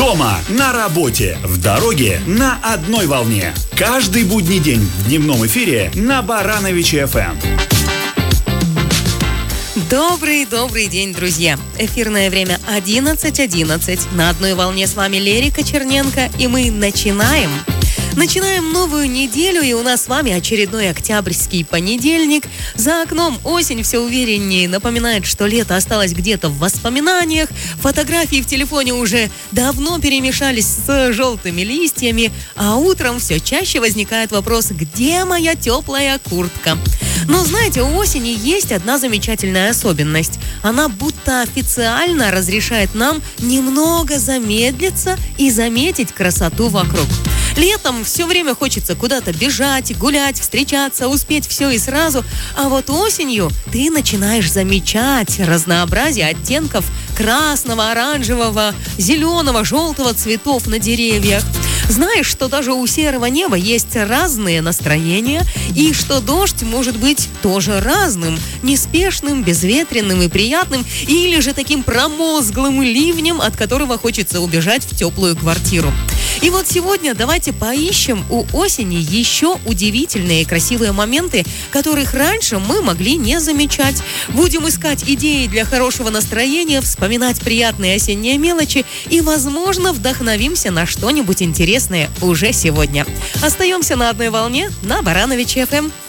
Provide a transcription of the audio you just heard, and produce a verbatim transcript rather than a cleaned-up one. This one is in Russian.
Дома, на работе, в дороге, на одной волне. Каждый будний день в дневном эфире на Барановиче эф эм. Добрый-добрый день, друзья! Эфирное время одиннадцать одиннадцать. На одной волне с вами Лерика Черненко, и мы начинаем. Начинаем новую неделю, и у нас с вами очередной октябрьский понедельник. За окном осень все увереннее напоминает, что лето осталось где-то в воспоминаниях. Фотографии в телефоне уже давно перемешались с желтыми листьями, а утром все чаще возникает вопрос: где моя теплая куртка? Но знаете, у осени есть одна замечательная особенность. Она будто официально разрешает нам немного замедлиться и заметить красоту вокруг. Летом все время хочется куда-то бежать, гулять, встречаться, успеть все и сразу. А вот осенью ты начинаешь замечать разнообразие оттенков красного, оранжевого, зеленого, желтого цветов на деревьях. Знаешь, что даже у серого неба есть разные настроения, и что дождь может быть тоже разным, неспешным, безветренным и приятным, или же таким промозглым ливнем, от которого хочется убежать в теплую квартиру. И вот сегодня давайте поищем у осени еще удивительные и красивые моменты, которых раньше мы могли не замечать. Будем искать идеи для хорошего настроения, вспоминать приятные осенние мелочи и, возможно, вдохновимся на что-нибудь интересное уже сегодня. Остаемся на одной волне на Барановиче эф эм.